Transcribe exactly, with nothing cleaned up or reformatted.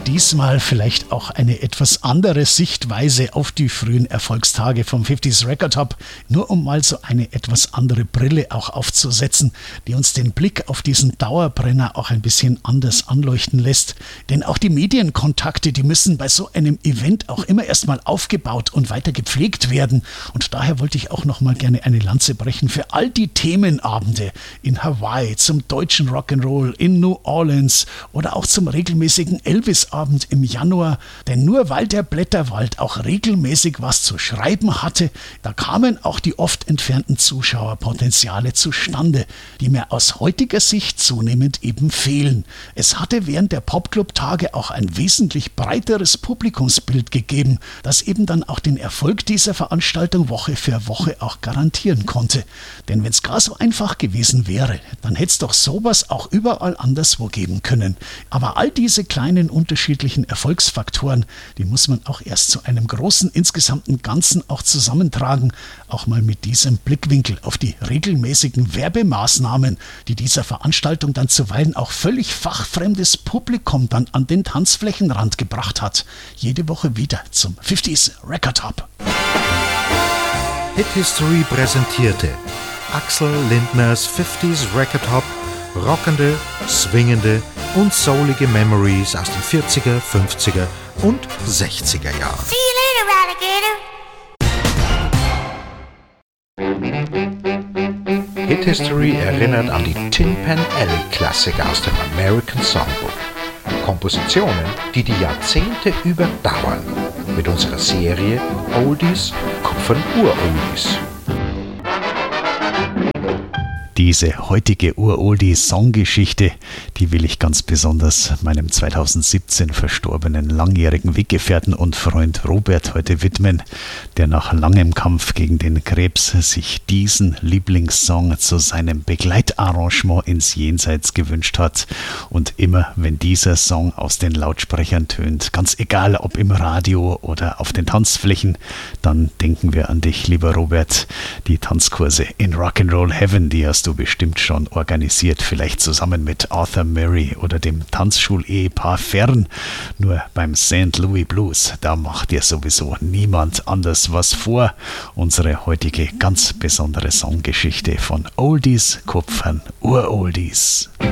Diesmal vielleicht auch eine etwas andere Sichtweise auf die frühen Erfolgstage vom fünfziger Record Hop, nur um mal so eine etwas andere Brille auch aufzusetzen, die uns den Blick auf diesen Dauerbrenner auch ein bisschen anders anleuchten lässt. Denn auch die Medienkontakte, die müssen bei so einem Event auch immer erstmal aufgebaut und weiter gepflegt werden. Und daher wollte ich auch noch mal gerne eine Lanze brechen für all die Themenabende in Hawaii, zum deutschen Rock'n'Roll, in New Orleans oder auch zum regelmäßigen Elvis-Abend im Januar. Denn nur weil der Blätterwald auch regelmäßig was zu schreiben hatte, da kamen auch die oft entfernten Zuschauerpotenziale zustande, die mir aus heutiger Sicht zunehmend eben fehlen. Es hatte während der Popclub-Tage auch ein wesentlich breiteres Publikumsbild gegeben, das eben dann auch den Erfolg dieser Veranstaltung Woche für Woche auch garantieren konnte. Denn wenn es gar so einfach gewesen wäre, dann hätte es doch sowas auch überall anderswo geben können. Aber all diese kleinen unterschiedlichen Erfolgsfaktoren, die muss man auch erst zu einem großen insgesamten Ganzen auch zusammentragen, auch mal mit diesem Blickwinkel auf die regelmäßigen Werbemaßnahmen, die dieser Veranstaltung dann zuweilen auch völlig fachfremdes Publikum dann an den Tanzflächenrand gebracht hat. Jede Woche wieder zum fünfziger Record Hop. Hit History präsentierte Axel Lindners fünfziger Record Hop, rockende, swingende und soulige Memories aus den vierziger, fünfziger und sechziger Jahren. See you later, Alligator. Hit History erinnert an die Tin Pan Alley Klassiker aus dem American Songbook. Kompositionen, die die Jahrzehnte überdauern. Mit unserer Serie Oldies kupfern Uroldies. Diese heutige Uroldie-Songgeschichte, die will ich ganz besonders meinem zweitausendsiebzehn verstorbenen langjährigen Weggefährten und Freund Robert heute widmen, der nach langem Kampf gegen den Krebs sich diesen Lieblingssong zu seinem Begleitarrangement ins Jenseits gewünscht hat. Und immer, wenn dieser Song aus den Lautsprechern tönt, ganz egal ob im Radio oder auf den Tanzflächen, dann denken wir an dich, lieber Robert. Die Tanzkurse in Rock'n'Roll Heaven, die hast du bestimmt schon organisiert, vielleicht zusammen mit Arthur Murray oder dem Tanzschul-Ehepaar Fern. Nur beim Saint Louis Blues, da macht dir sowieso niemand anders was vor. Unsere heutige ganz besondere Songgeschichte von Oldies kupfern Uroldies.